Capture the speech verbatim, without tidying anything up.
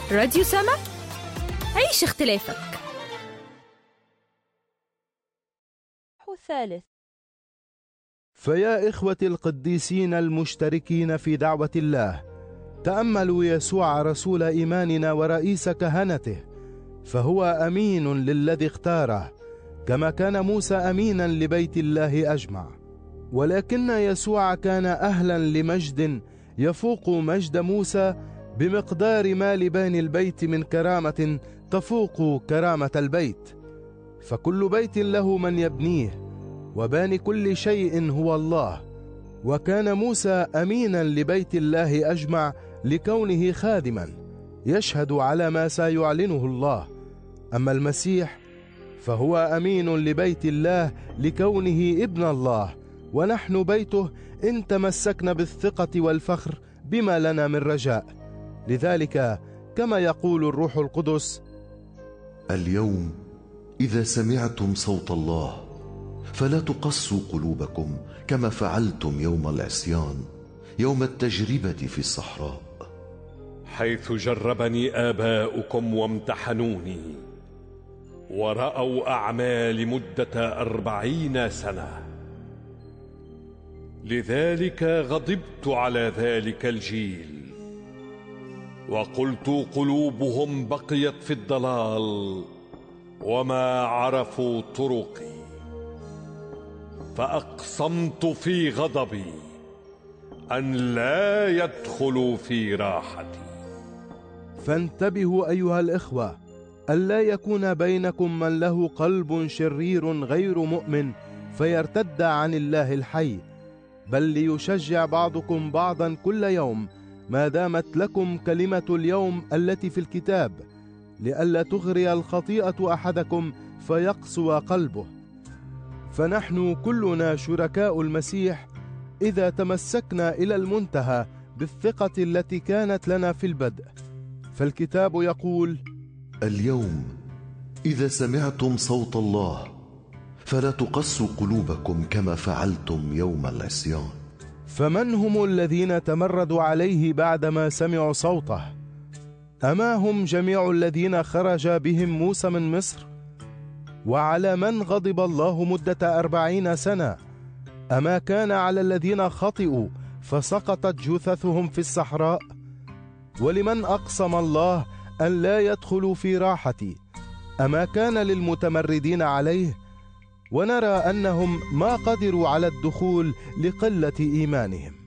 راديو سما، عيش اختلافك. ثالث. فيا إخوة القديسين المشتركين في دعوة الله، تأملوا يسوع رسول إيماننا ورئيس كهنته، فهو أمين للذي اختاره، كما كان موسى أمينا لبيت الله أجمع. ولكن يسوع كان أهلا لمجد يفوق مجد موسى بمقدار ما لباني البيت من كرامة تفوق كرامة البيت. فكل بيت له من يبنيه، وباني كل شيء هو الله. وكان موسى أمينا لبيت الله أجمع لكونه خادما يشهد على ما سيعلنه الله. أما المسيح فهو أمين لبيت الله لكونه ابن الله، ونحن بيته إن تمسكنا بالثقة والفخر بما لنا من رجاء. لذلك كما يقول الروح القدس: اليوم إذا سمعتم صوت الله فلا تقسوا قلوبكم كما فعلتم يوم العصيان، يوم التجربة في الصحراء، حيث جربني آباؤكم وامتحنوني ورأوا أعمالي مدة أربعين سنة. لذلك غضبت على ذلك الجيل وقلت: قلوبهم بقيت في الضلال وما عرفوا طرقي. فأقسمت في غضبي أن لا يدخلوا في راحتي. فانتبهوا أيها الإخوة، ألا يكون بينكم من له قلب شرير غير مؤمن فيرتد عن الله الحي، بل ليشجع بعضكم بعضا كل يوم ما دامت لكم كلمة اليوم التي في الكتاب، لئلا تغري الخطيئة أحدكم فيقسو قلبه. فنحن كلنا شركاء المسيح إذا تمسكنا إلى المنتهى بالثقة التي كانت لنا في البدء. فالكتاب يقول: اليوم إذا سمعتم صوت الله فلا تقسوا قلوبكم كما فعلتم يوم العصيان. فمن هم الذين تمردوا عليه بعدما سمعوا صوته؟ أما هم جميع الذين خرج بهم موسى من مصر؟ وعلى من غضب الله مدة أربعين سنة؟ أما كان على الذين خطئوا فسقطت جثثهم في الصحراء؟ ولمن أقسم الله أن لا يدخلوا في راحتي؟ أما كان للمتمردين عليه؟ ونرى أنهم ما قدروا على الدخول لقلة إيمانهم.